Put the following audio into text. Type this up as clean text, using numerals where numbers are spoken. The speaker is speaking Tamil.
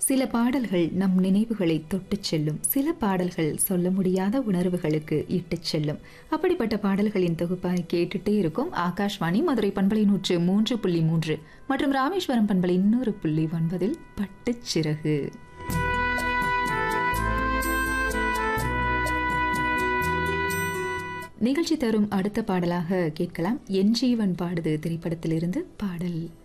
சில பாடல்கள் நம் நினைவுகளை தொட்டுச் செல்லும், சில பாடல்கள் சொல்ல முடியாத உணர்வுகளுக்கு இட்டுச் செல்லும். அப்படிப்பட்ட பாடல்களின் தொகுப்பாய் கேட்டுட்டே இருக்கும் ஆகாஷ்வாணி மதுரை பண்பலை 103.3 மற்றும் ராமேஸ்வரம் பண்பலை 100.9 பட்டுச்சிறகு. நிகழ்ச்சி தரும் அடுத்த பாடலாக கேட்கலாம். என் ஜீவன் பாடுது திரைப்படத்திலிருந்து பாடல்.